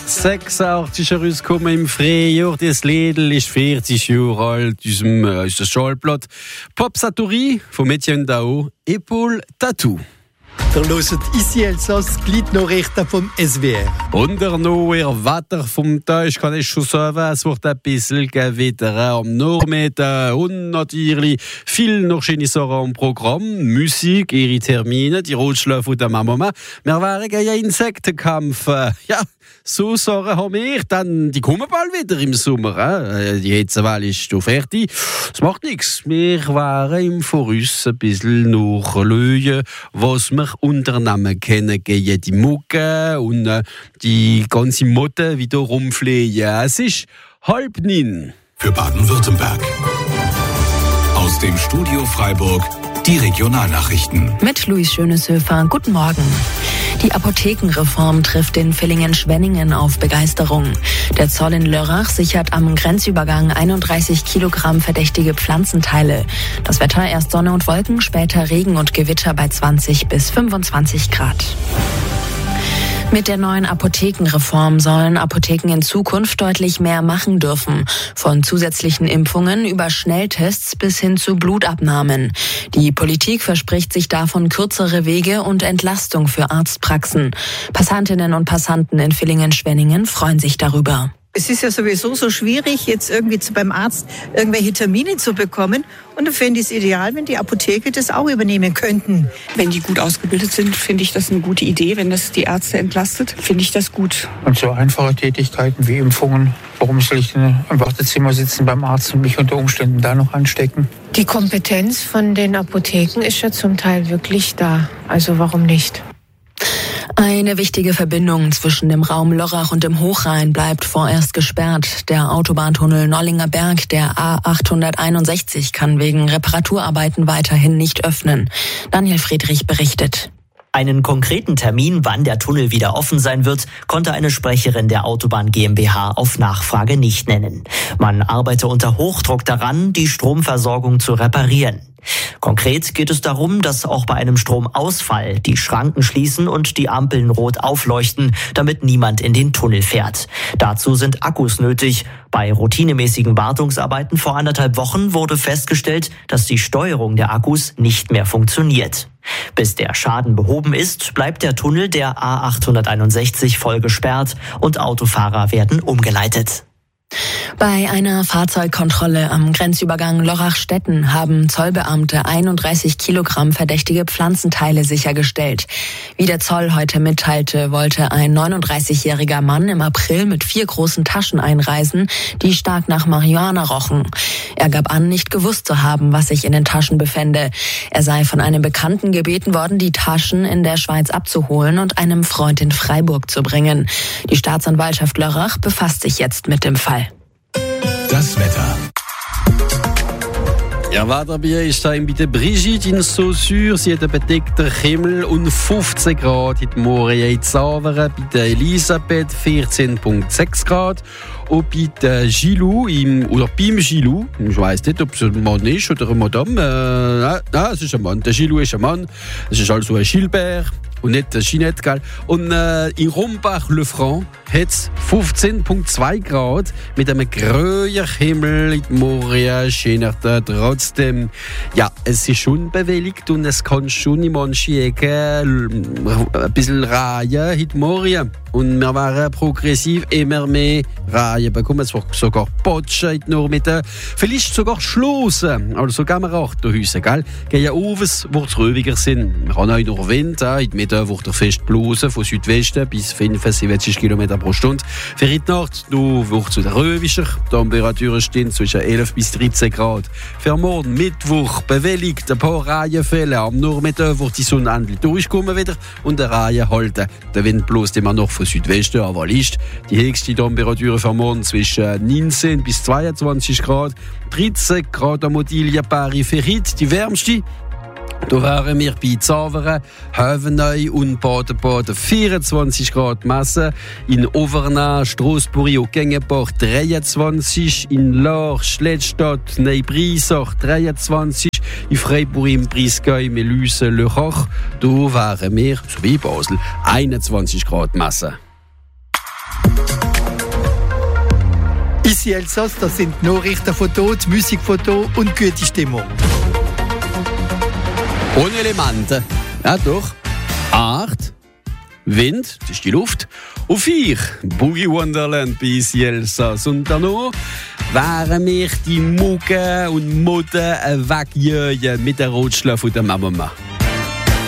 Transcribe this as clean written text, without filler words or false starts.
1986 herausgekommen im Frühjahr. Das Liedl ist 40 Jahre alt. Unser Schallplatte Pop Saturi von Etienne Dao, Épaule Tattoo. Der hört ici Elsass, die Gliednachrichten vom SWR. Und der neue Wetter vom Tag kann ich schon sagen, es wird ein bisschen Gewitter am Nachmittag und natürlich viel noch schöne Sachen am Programm. Musik, ihre Termine, die Rotschläfe der Mama. Wir waren ja Insektenkampf. Ja, so Sachen haben wir. Dann, die kommen bald wieder im Sommer. Die Hitzewelle ist fertig. Das macht nichts. Wir waren im Voraus ein bisschen nachschauen, was wir Unternehmen kennen, gegen die Mucke und die ganze Motte wieder rumfliegen. Es ist 8:30. Für Baden-Württemberg. Aus dem Studio Freiburg die Regionalnachrichten. Mit Luis Schöneshöfer. Guten Morgen. Die Apothekenreform trifft in Villingen-Schwenningen auf Begeisterung. Der Zoll in Lörrach sichert am Grenzübergang 31 Kilogramm verdächtige Pflanzenteile. Das Wetter erst Sonne und Wolken, später Regen und Gewitter bei 20 bis 25 Grad. Mit der neuen Apothekenreform sollen Apotheken in Zukunft deutlich mehr machen dürfen. Von zusätzlichen Impfungen über Schnelltests bis hin zu Blutabnahmen. Die Politik verspricht sich davon kürzere Wege und Entlastung für Arztpraxen. Passantinnen und Passanten in Villingen-Schwenningen freuen sich darüber. Es ist ja sowieso so schwierig, jetzt irgendwie beim Arzt irgendwelche Termine zu bekommen. Und da fände ich es ideal, wenn die Apotheke das auch übernehmen könnten. Wenn die gut ausgebildet sind, finde ich das eine gute Idee. Wenn das die Ärzte entlastet, finde ich das gut. Und so einfache Tätigkeiten wie Impfungen. Warum soll ich denn im Wartezimmer sitzen beim Arzt und mich unter Umständen da noch anstecken? Die Kompetenz von den Apotheken ist ja zum Teil wirklich da. Also warum nicht? Eine wichtige Verbindung zwischen dem Raum Lörrach und dem Hochrhein bleibt vorerst gesperrt. Der Autobahntunnel Nollinger Berg, der A861, kann wegen Reparaturarbeiten weiterhin nicht öffnen. Daniel Friedrich berichtet. Einen konkreten Termin, wann der Tunnel wieder offen sein wird, konnte eine Sprecherin der Autobahn GmbH auf Nachfrage nicht nennen. Man arbeite unter Hochdruck daran, die Stromversorgung zu reparieren. Konkret geht es darum, dass auch bei einem Stromausfall die Schranken schließen und die Ampeln rot aufleuchten, damit niemand in den Tunnel fährt. Dazu sind Akkus nötig. Bei routinemäßigen Wartungsarbeiten vor 1,5 Wochen wurde festgestellt, dass die Steuerung der Akkus nicht mehr funktioniert. Bis der Schaden behoben ist, bleibt der Tunnel der A861 voll gesperrt und Autofahrer werden umgeleitet. Bei einer Fahrzeugkontrolle am Grenzübergang Lörrach-Stetten haben Zollbeamte 31 Kilogramm verdächtige Pflanzenteile sichergestellt. Wie der Zoll heute mitteilte, wollte ein 39-jähriger Mann im April mit 4 großen Taschen einreisen, die stark nach Marihuana rochen. Er gab an, nicht gewusst zu haben, was sich in den Taschen befände. Er sei von einem Bekannten gebeten worden, die Taschen in der Schweiz abzuholen und einem Freund in Freiburg zu bringen. Die Staatsanwaltschaft Lörrach befasst sich jetzt mit dem Fall. Das Wetter. Ja, Wetterbier ist da bei der Brigitte in Saussure. Sie hat einen bedeckten Himmel und 15 Grad. Heute Morgen in Zaveren, bei der Elisabeth 14,6 Grad. Und bei der Gilou, beim Gilou, ich weiss nicht, ob es ein Mann ist oder eine Madame. Nein, es ist ein Mann. Der Gilou ist ein Mann. Es ist also ein Gilbert und nicht ein Ginette, gell? Und in Rombach-le-Franc hat es 15,2 Grad mit einem grünen Himmel in Moria. Trotzdem, ja, es ist schon bewölkt und es kann schon in manchen Ecken ein bisschen reihen in Moria. Und wir waren progressiv immer mehr Reihen bekommen. Es war sogar Potschen in der Mitte. Vielleicht sogar Schlossen. Also gehen wir auch durch Häuser, gell? Gehen ja Ovens, wo es ruhiger sind. Wir haben auch noch Wind. In der Mitte wird der fest blosen, von Südwesten bis 75 km pro Stunde. Für heute Nacht wird es wieder röwischer. Die Temperaturen stehen zwischen 11 bis 13 Grad. Für morgen Mittwoch bewölkt, ein paar Reihenfälle. Am Nachmittag wird die Sonne endlich durchkommen wieder und die Reihen halten. Der Wind bloßt immer noch von Südwesten, aber Licht. Die höchste Temperatur für morgen zwischen 19 bis 22 Grad. 13 Grad am Modilia Paris für heute. Die wärmste. Da wären wir bei Zaveren, Hövenay und Baden-Baden 24 Grad Masse. In Auvergne, Strasbourg und Gengenbach 23. In Lahr, Schlettstadt, Neubrisach 23. In Freiburg, im Brisgau, Melüse, Lörrach. Da wären wir, so wie Basel, 21 Grad Masse. Ici Elsass, das sind Nachrichten von dort, Musik von dort und gute Stimmung. Ohne Elemente. Ja, doch. 8. Wind, das ist die Luft. Und 4. Boogie Wonderland bei Ici Elsass. Und danach wären wir die Mucke und Mutter wegjögen mit der Rotschlaf von der Mama.